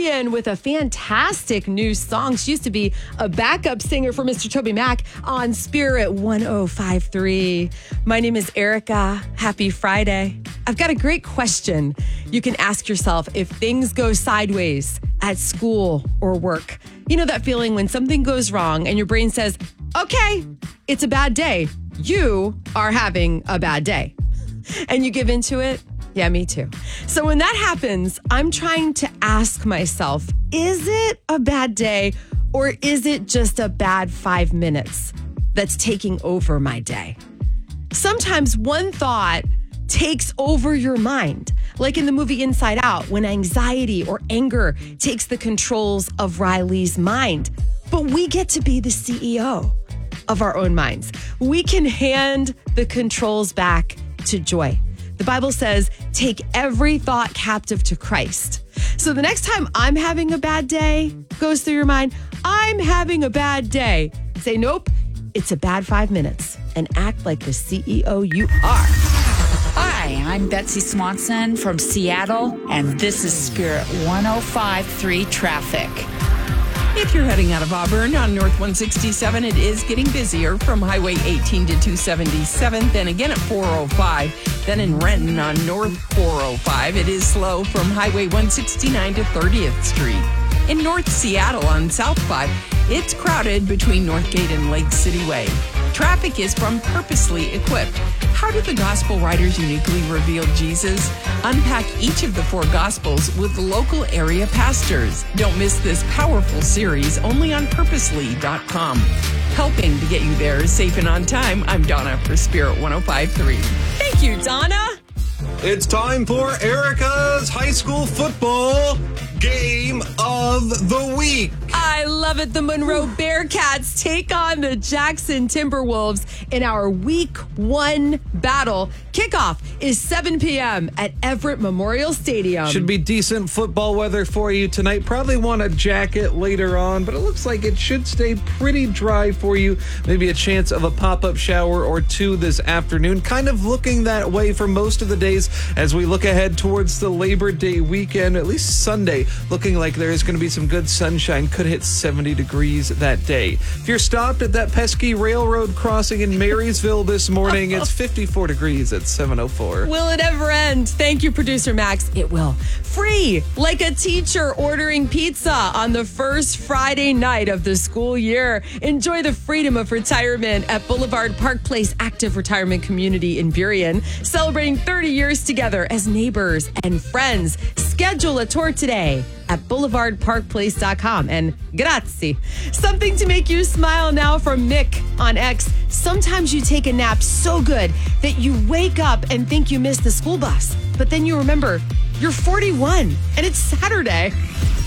Vivian with a fantastic new song. She used to be a backup singer for Mr. Toby Mac on Spirit 105.3. My name is Erica. Happy Friday. I've got a great question you can ask yourself if things go sideways at school or work. You know that feeling when something goes wrong and your brain says, okay, it's a bad day. You are having a bad day. And you give into it? Yeah, me too. So when that happens, I'm trying to ask myself, is it a bad day or is it just a bad 5 minutes that's taking over my day? Sometimes one thought takes over your mind, like in the movie Inside Out, when anxiety or anger takes the controls of Riley's mind. But we get to be the CEO of our own minds. We can hand the controls back to joy. The Bible says, take every thought captive to Christ. So the next time I'm having a bad day, goes through your mind, I'm having a bad day. Say, nope, it's a bad 5 minutes and act like the CEO you are. Hi, I'm Betsy Swanson from Seattle, and this is Spirit 105.3 Traffic. If you're heading out of Auburn on North 167, it is getting busier from Highway 18 to 277, then again at 405. Then in Renton on North 405, it is slow from Highway 169 to 30th Street. In North Seattle on South 5, it's crowded between Northgate and Lake City Way. Traffic is from Purposely Equipped. How do the gospel writers uniquely reveal Jesus? Unpack each of the 4 gospels with local area pastors. Don't miss this powerful series only on purposely.com. Helping to get you there safe and on time, I'm Donna for Spirit 105.3. Thank you, Donna. It's time for Erica's high school football game of the week. I love it. The Monroe Bearcats take on the Jackson Timberwolves in our week 1 battle. Kickoff is 7 p.m. at Everett Memorial Stadium. Should be decent football weather for you tonight. Probably want a jacket later on, but it looks like it should stay pretty dry for you. Maybe a chance of a pop-up shower or 2 this afternoon. Kind of looking that way for most of the days as we look ahead towards the Labor Day weekend, at least Sunday. Looking like there is going to be some good sunshine. Could hit 70 degrees that day. If you're stopped at that pesky railroad crossing in Marysville this morning, it's 54 degrees at 7:04. Will it ever end? Thank you, producer Max. It will. Free, like a teacher ordering pizza on the first Friday night of the school year. Enjoy the freedom of retirement at Boulevard Park Place Active Retirement Community in Burien. Celebrating 30 years together as neighbors and friends. Schedule a tour today at boulevardparkplace.com. And grazie. Something to make you smile now from Mick on X. Sometimes you take a nap so good that you wake up and think you missed the school bus. But then you remember you're 41 and it's Saturday.